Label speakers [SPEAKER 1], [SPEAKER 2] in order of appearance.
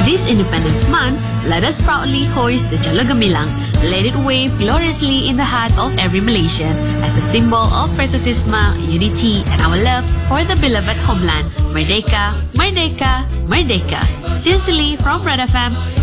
[SPEAKER 1] This Independence Month, let us proudly hoist the Jalur Gemilang. Let it wave gloriously in the heart of every Malaysian as a symbol of patriotism, unity, and our love for the beloved homeland. Merdeka, Merdeka, Merdeka. Sincerely from Red FM.